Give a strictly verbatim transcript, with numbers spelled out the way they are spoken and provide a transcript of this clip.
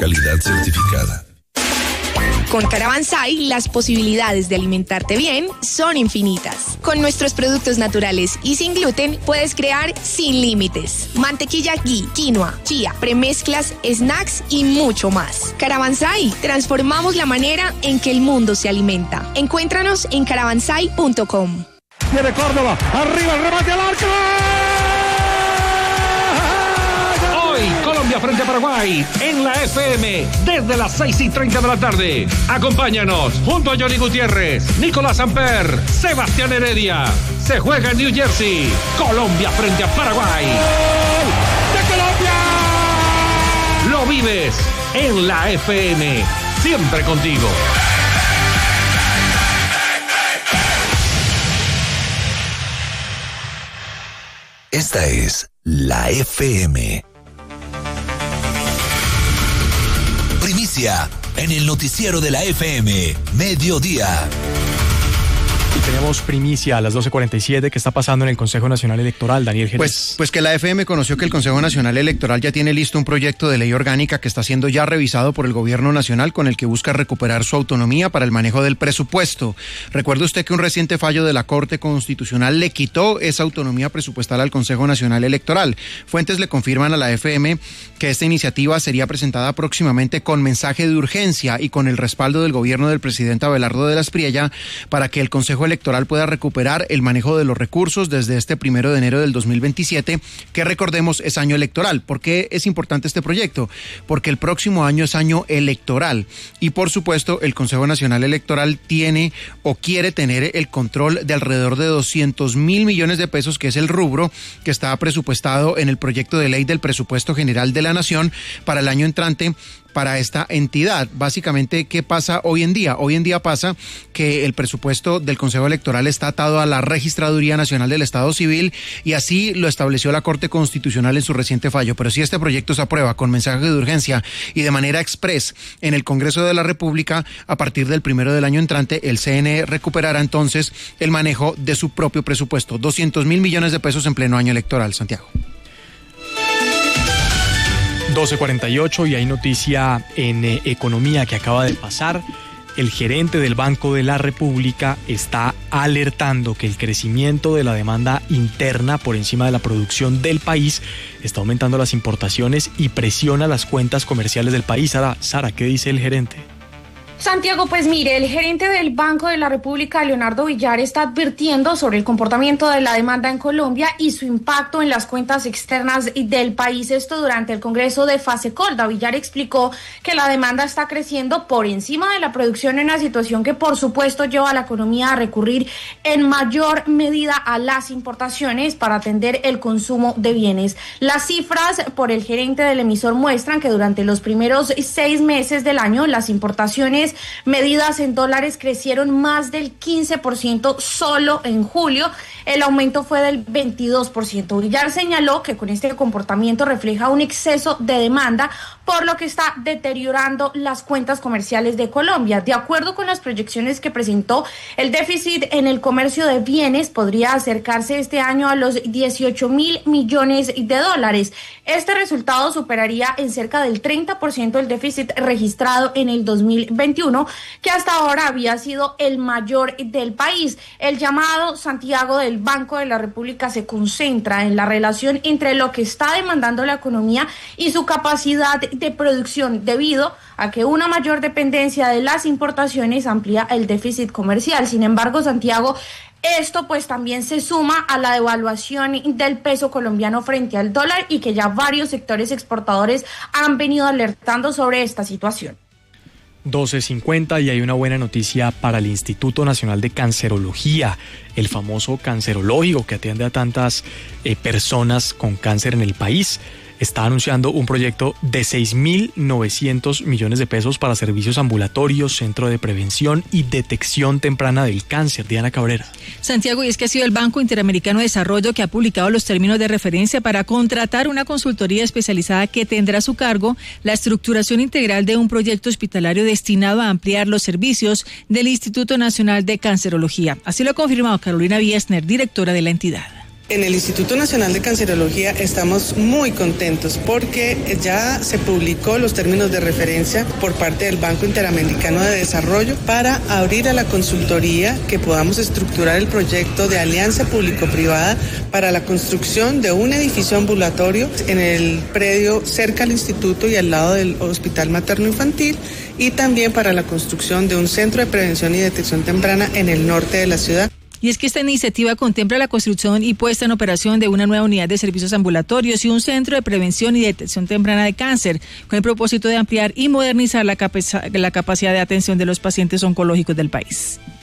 Calidad certificada. Con Caravanserai, las posibilidades de alimentarte bien son infinitas. Con nuestros productos naturales y sin gluten, puedes crear sin límites. Mantequilla ghee, quinoa, chía, premezclas, snacks y mucho más. Caravanserai, transformamos la manera en que el mundo se alimenta. Encuéntranos en caravanserai punto com. Tiene Córdoba, arriba el remate al arco. Colombia frente a Paraguay en la F M desde las seis y treinta de la tarde. Acompáñanos junto a Johnny Gutiérrez, Nicolás Amper, Sebastián Heredia. Se juega en New Jersey. Colombia frente a Paraguay. ¡De Colombia! Lo vives en la F M. Siempre contigo. Esta es la F M. Primicia en el noticiero de la F M, Mediodía. Y tenemos primicia a las doce cuarenta y siete. ¿Qué está pasando en el Consejo Nacional Electoral, Daniel Jerez? Pues, pues que la F M conoció que el Consejo Nacional Electoral ya tiene listo un proyecto de ley orgánica que está siendo ya revisado por el Gobierno Nacional, con el que busca recuperar su autonomía para el manejo del presupuesto. Recuerde usted que un reciente fallo de la Corte Constitucional le quitó esa autonomía presupuestal al Consejo Nacional Electoral. Fuentes le confirman a la F M que esta iniciativa sería presentada próximamente con mensaje de urgencia y con el respaldo del gobierno del presidente Abelardo de la Espriella para que el Consejo Electoral pueda recuperar el manejo de los recursos desde este primero de enero del dos mil veintisiete, que recordemos es año electoral. ¿Por qué es importante este proyecto? Porque el próximo año es año electoral y por supuesto el Consejo Nacional Electoral tiene o quiere tener el control de alrededor de doscientos mil millones de pesos, que es el rubro que está presupuestado en el proyecto de ley del presupuesto general de la Nación para el año entrante para esta entidad. Básicamente, ¿qué pasa hoy en día? Hoy en día pasa que el presupuesto del Consejo Electoral está atado a la Registraduría Nacional del Estado Civil y así lo estableció la Corte Constitucional en su reciente fallo. Pero si este proyecto se aprueba con mensaje de urgencia y de manera express en el Congreso de la República, a partir del primero del año entrante, el C N E recuperará entonces el manejo de su propio presupuesto. doscientos mil millones de pesos en pleno año electoral, Santiago. doce cuarenta y ocho y hay noticia en eh, economía que acaba de pasar. El gerente del Banco de la República está alertando que el crecimiento de la demanda interna por encima de la producción del país está aumentando las importaciones y presiona las cuentas comerciales del país. Sara, Sara, ¿qué dice el gerente? Santiago, pues mire, el gerente del Banco de la República, Leonardo Villar, está advirtiendo sobre el comportamiento de la demanda en Colombia y su impacto en las cuentas externas del país. Esto durante el Congreso de Fasecolda. Villar explicó que la demanda está creciendo por encima de la producción en una situación que, por supuesto, lleva a la economía a recurrir en mayor medida a las importaciones para atender el consumo de bienes. Las cifras por el gerente del emisor muestran que durante los primeros seis meses del año las importaciones medidas en dólares crecieron más del quince por ciento solo en julio. El aumento fue del veintidós por ciento. Villar señaló que con este comportamiento refleja un exceso de demanda, por lo que está deteriorando las cuentas comerciales de Colombia. De acuerdo con las proyecciones que presentó, el déficit en el comercio de bienes podría acercarse este año a los dieciocho mil millones de dólares. Este resultado superaría en cerca del treinta por ciento el déficit registrado en el dos mil veintiuno, que hasta ahora había sido el mayor del país. El llamado, Santiago, del Banco de la República se concentra en la relación entre lo que está demandando la economía y su capacidad de producción, debido a que una mayor dependencia de las importaciones amplía el déficit comercial. Sin embargo, Santiago, esto pues también se suma a la devaluación del peso colombiano frente al dólar y que ya varios sectores exportadores han venido alertando sobre esta situación. doce cincuenta y hay una buena noticia para el Instituto Nacional de Cancerología, el famoso cancerológico que atiende a tantas eh, personas con cáncer en el país. Está anunciando un proyecto de seis mil novecientos millones de pesos para servicios ambulatorios, centro de prevención y detección temprana del cáncer. Diana Cabrera. Santiago, y es que ha sido el Banco Interamericano de Desarrollo que ha publicado los términos de referencia para contratar una consultoría especializada que tendrá a su cargo la estructuración integral de un proyecto hospitalario destinado a ampliar los servicios del Instituto Nacional de Cancerología. Así lo ha confirmado Carolina Biesner, directora de la entidad. En el Instituto Nacional de Cancerología estamos muy contentos porque ya se publicó los términos de referencia por parte del Banco Interamericano de Desarrollo para abrir a la consultoría que podamos estructurar el proyecto de alianza público-privada para la construcción de un edificio ambulatorio en el predio cerca al instituto y al lado del Hospital Materno Infantil, y también para la construcción de un centro de prevención y detección temprana en el norte de la ciudad. Y es que esta iniciativa contempla la construcción y puesta en operación de una nueva unidad de servicios ambulatorios y un centro de prevención y detección temprana de cáncer, con el propósito de ampliar y modernizar la, capac- la capacidad de atención de los pacientes oncológicos del país.